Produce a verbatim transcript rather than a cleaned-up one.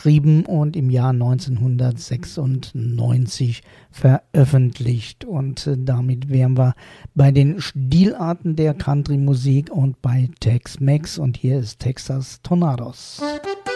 geschrieben und im Jahr neunzehnhundertsechsundneunzig veröffentlicht. Und äh, damit wären wir bei den Stilarten der Country-Musik und bei Tex-Mex. Und hier ist Texas Tornados. Musik